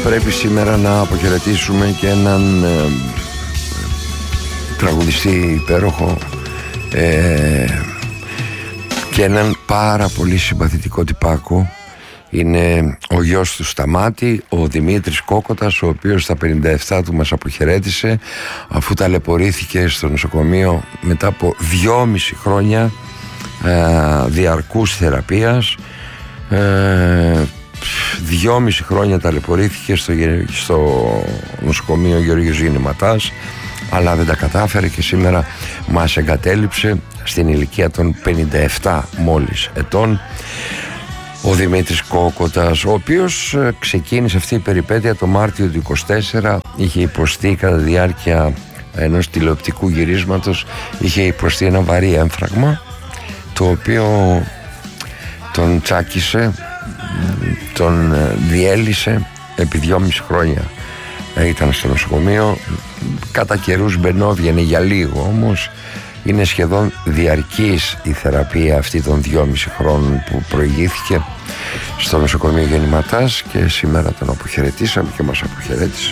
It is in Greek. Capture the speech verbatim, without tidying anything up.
πρέπει σήμερα να αποχαιρετήσουμε και έναν ε, τραγουδιστή υπέροχο ε, και έναν πάρα πολύ συμπαθητικό τυπάκο. Είναι ο γιος του Σταμάτη, ο Δημήτρης Κόκοτας, ο οποίος στα πενήντα επτά του μας αποχαιρέτησε αφού ταλαιπωρήθηκε στο νοσοκομείο μετά από δυόμιση χρόνια ε, διαρκούς θεραπείας. ε, Δυόμιση χρόνια ταλαιπωρήθηκε στο, στο νοσοκομείο Γεώργιος Γεννηματάς, αλλά δεν τα κατάφερε και σήμερα μας εγκατέλειψε στην ηλικία των πενήντα επτά μόλις ετών ο Δημήτρης Κόκοτας, ο οποίος ξεκίνησε αυτή η περιπέτεια το Μάρτιο του είκοσι τέσσερα. Είχε υποστεί κατά τη διάρκεια ενός τηλεοπτικού γυρίσματος, είχε υποστεί ένα βαρύ έμφραγμα, το οποίο τον τσάκισε, τον διέλυσε επί δυόμιση χρόνια. Ήταν στο νοσοκομείο, κατά καιρούς μπαινόβγαινε για λίγο, όμως είναι σχεδόν διαρκής η θεραπεία αυτή των δυόμιση χρόνων που προηγήθηκε στο νοσοκομείο Γεννηματάς, και σήμερα τον αποχαιρετήσαμε και μας αποχαιρέτησε.